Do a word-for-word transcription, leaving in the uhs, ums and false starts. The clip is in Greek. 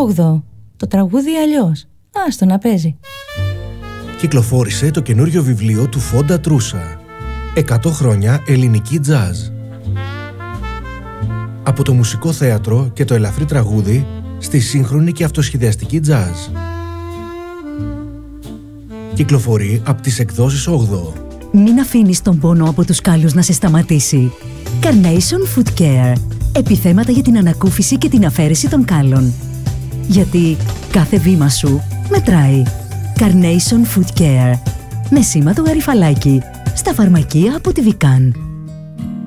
όγδοο. Το τραγούδι αλλιώς. Άστο να παίζει. Κυκλοφόρησε το καινούριο βιβλίο του Φόντα Τρούσα. εκατό χρόνια ελληνική τζάζ. Από το μουσικό θέατρο και το ελαφρύ τραγούδι στη σύγχρονη και αυτοσχεδιαστική τζάζ. Κυκλοφορεί από τις εκδόσεις όγδοο. Μην αφήνεις τον πόνο από τους κάλους να σε σταματήσει. Carnation Foot Care. Επιθέματα για την ανακούφιση και την αφαίρεση των κάλων. Γιατί κάθε βήμα σου μετράει. Carnation Foot Care. Με σήμα το γαριφαλάκι. Στα φαρμακεία από τη Vican.